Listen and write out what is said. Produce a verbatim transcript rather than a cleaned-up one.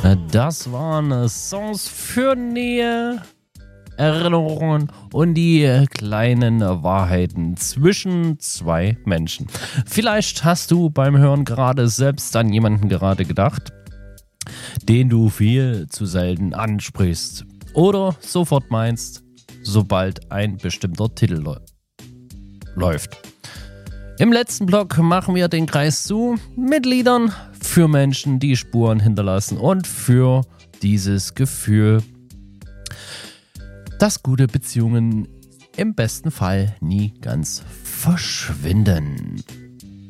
Das waren Songs für Nähe, Erinnerungen und die kleinen Wahrheiten zwischen zwei Menschen. Vielleicht hast du beim Hören gerade selbst an jemanden gerade gedacht, den du viel zu selten ansprichst oder sofort meinst, sobald ein bestimmter Titel lo- läuft. Im letzten Block machen wir den Kreis zu mit Liedern für Menschen, die Spuren hinterlassen und für dieses Gefühl, dass gute Beziehungen im besten Fall nie ganz verschwinden.